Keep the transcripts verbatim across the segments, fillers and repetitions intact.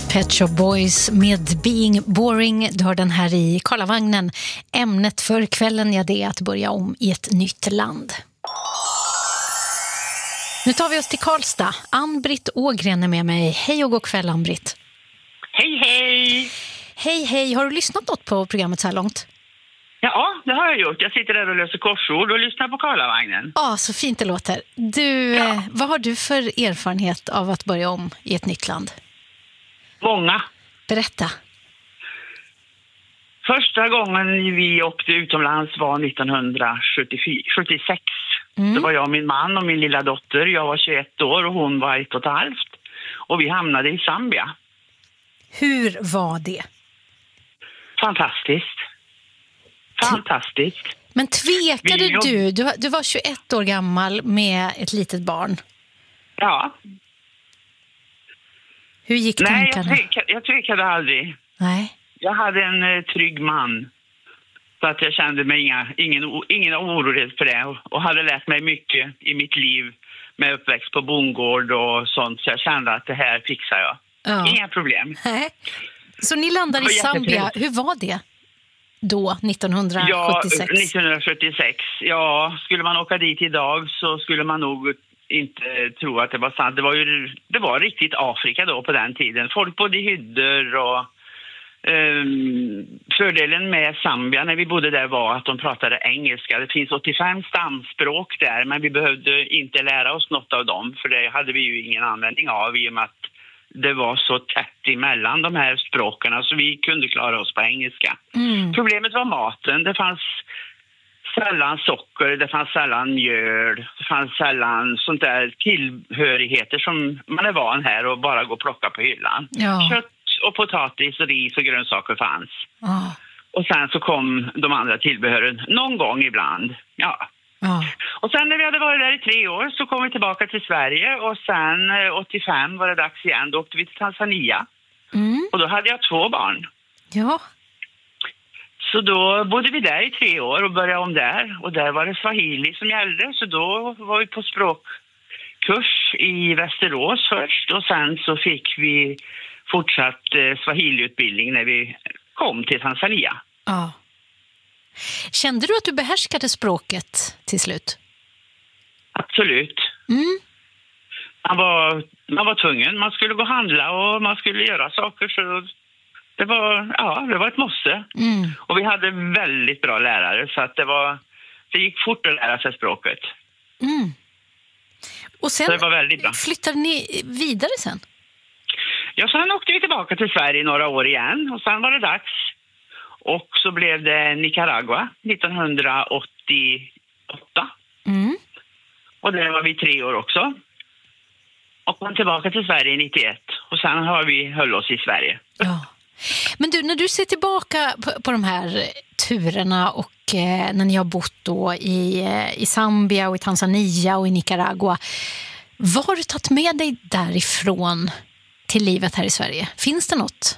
Pet Shop Boys med Being Boring. Du hör den här i Karlavagnen. Ämnet för kvällen är det att börja om i ett nytt land. Nu tar vi oss till Karlstad. Ann-Britt Ågren är med mig. Hej och god kväll, Ann-Britt. Hej, hej! Hej, hej. Har du lyssnat något på programmet så här långt? Ja, det har jag gjort. Jag sitter där och löser korsord och lyssnar på Karlavagnen. Ja, så fint det låter. Du, Ja. eh, vad har du för erfarenhet av att börja om i ett nytt land? Många. Berätta. Första gången vi åkte utomlands var nittonhundrasjuttiosex. Mm. Det var jag och min man och min lilla dotter. Jag var tjugoett år och hon var ett och ett halvt. Och vi hamnade i Zambia. Hur var det? Fantastiskt. Fantastiskt. Men tvekade Vi jobb- du? du? Du var tjugoett år gammal med ett litet barn. Ja. Hur gick Nej, jag tankarna? tvekade, jag tvekade aldrig. Nej. Jag hade en eh, trygg man. Så att jag kände mig inga, ingen, o- ingen orolig för det. Och, och hade lärt mig mycket i mitt liv med uppväxt på bondgård och sånt. Så jag kände att det här fixar jag. Ja. Inga problem. Nej. Så ni landar i Det var Zambia. jättetrevligt. Hur var det då, Ja, nittonhundrasjuttiosex? nittonhundrasjuttiosex. Ja, skulle man åka dit idag så skulle man nog inte tro att det var sant. Det var ju det var riktigt Afrika då på den tiden. Folk bodde i hyddor och Um, fördelen med Zambia när vi bodde där var att de pratade engelska. Det finns åttiofem stamspråk där, men vi behövde inte lära oss något av dem, för det hade vi ju ingen användning av i och med att det var så tätt emellan de här språken, så vi kunde klara oss på engelska. Mm. Problemet var maten. Det fanns sällan socker, det fanns sällan mjöl, det fanns sällan sånt där tillhörigheter som man är van här och bara gå och plocka på hyllan. Ja. Kött och potatis och ris och grönsaker fanns. Ja. Och sen så kom de andra tillbehören någon gång ibland. Ja. Ja. Och sen när vi hade varit där i tre år så kom vi tillbaka till Sverige och sen eh, åttiofem var det dags igen. Då åkte vi till Tanzania Mm. och då hade jag två barn. Ja. Så då bodde vi där i tre år och började om där. Och där var det swahili som gällde, så då var vi på språkkurs i Västerås först. Och sen så fick vi fortsatt eh, swahili-utbildning när vi kom till Tanzania. Ja. Kände du att du behärskade språket till slut? Absolut. Mm. Man var, man var tvungen. Man skulle gå och handla och man skulle göra saker. Så det var, ja, det var ett måste. Mm. Och vi hade väldigt bra lärare, så att det, var, det gick fort att lära sig språket. Mm. Och sen Så det var väldigt bra. flyttade ni vidare sen? Ja, sen åkte vi tillbaka till Sverige några år igen och sen var det dags. Och så blev det Nicaragua nittonhundraåttioåtta. Mm. Och där var vi tre år också. Och kom tillbaka till Sverige i nittioett. Och sen har vi höll oss i Sverige. Ja. Men du, när du ser tillbaka på, på de här turerna och eh, när ni har bott då i, eh, i Zambia och i Tanzania och i Nicaragua, vad har du tagit med dig därifrån till livet här i Sverige? Finns det något?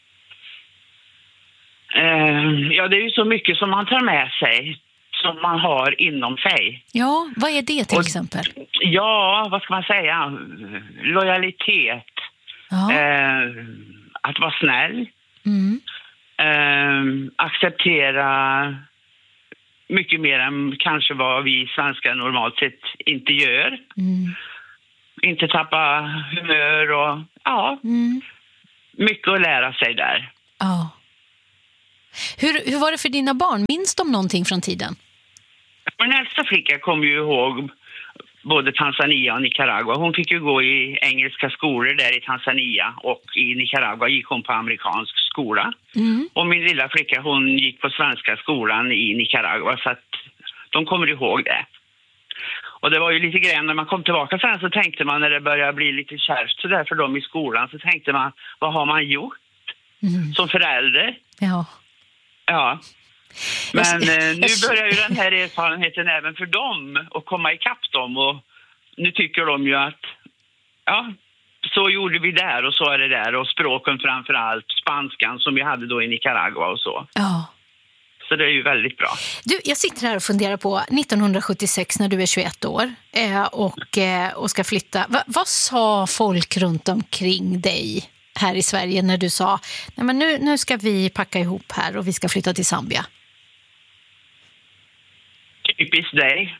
Eh, ja, det är ju så mycket som man tar med sig, som man har inom sig. Ja, vad är det till Och- exempel? Ja, vad ska man säga? Lojalitet. Ja. Eh, att vara snäll. Mm. Eh, acceptera mycket mer än kanske vad vi svenskar normalt sett inte gör. Mm. Inte tappa humör och ja, Mm. mycket att lära sig där. Ja. Hur, hur var det för dina barn? Minns de någonting från tiden? Min äldsta flicka kom ju ihåg både Tanzania och Nicaragua. Hon fick ju gå i engelska skolor där i Tanzania och i Nicaragua gick hon på amerikansk skola. Mm. Och min lilla flicka, hon gick på svenska skolan i Nicaragua, så att de kommer ihåg det. Och det var ju lite grann när man kom tillbaka sen, så tänkte man när det började bli lite kärvt så där för dem i skolan, så tänkte man, vad har man gjort Mm. som förälder? Ja. Ja. Men Jag- eh, nu jag- börjar ju den här erfarenheten även för dem att komma ikapp dem, och nu tycker de ju att ja, så gjorde vi där och så är det där, och språken framför allt, spanskan som vi hade då i Nicaragua och så. Ja. Så det är ju väldigt bra. Du, jag sitter här och funderar på nittonhundrasjuttiosex när du är tjugoett år eh, och, eh, och ska flytta. Va, vad sa folk runt omkring dig här i Sverige när du sa nej men nu, nu ska vi packa ihop här och vi ska flytta till Zambia? Typiskt dig.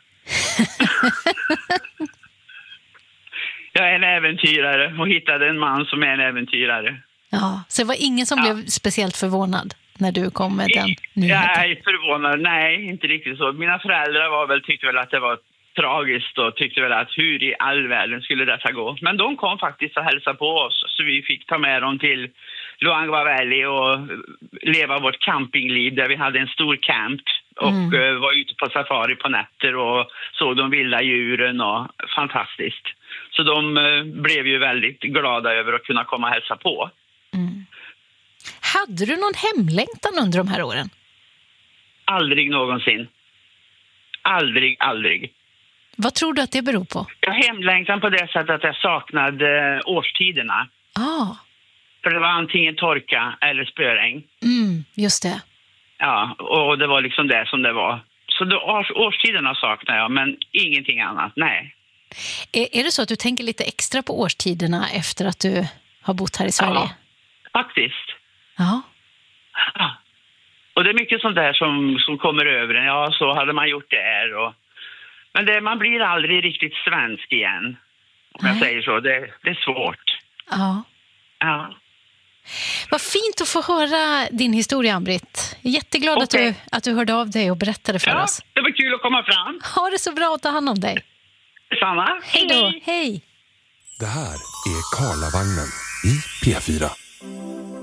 Jag är en äventyrare och hittade en man som är en äventyrare. Ja, så det var ingen som ja. blev speciellt förvånad när du kom med den nyheten? Nej, förvånad. Nej, inte riktigt så. Mina föräldrar var väl, tyckte väl att det var tragiskt och tyckte väl att hur i all världen skulle detta gå. Men de kom faktiskt och hälsade på oss så vi fick ta med dem till Luangwa Valley och leva vårt campingliv där vi hade en stor camp och mm. var ute på safari på nätter och såg de vilda djuren och fantastiskt. Så de blev ju väldigt glada över att kunna komma och hälsa på. Mm. Hade du någon hemlängtan under de här åren? Aldrig någonsin. Aldrig, aldrig. Vad tror du att det beror på? Jag hemlängtan på det sättet att jag saknade årstiderna. Ah. För det var antingen torka eller spöregn. Mm, just det. Ja, och det var liksom det som det var. Så då, års, årstiderna saknar jag, men ingenting annat, nej. Är, är det så att du tänker lite extra på årstiderna efter att du har bott här i Sverige? Ja, faktiskt. Ja. Ja. Och det är mycket sånt där som, som kommer över en. Ja, så hade man gjort det här. Och... Men det, man blir aldrig riktigt svensk igen. Om jag säger så. Det, det är svårt. Ja. Ja. Vad fint att få höra din historia, Ann-Britt. Jätteglad okay. att, du, att du hörde av dig och berättade för ja, oss. Det var kul att komma fram. Ha det så bra och ta hand om dig. Detsamma. Hej då. Hej. Det här är Karlavagnen i P fyra.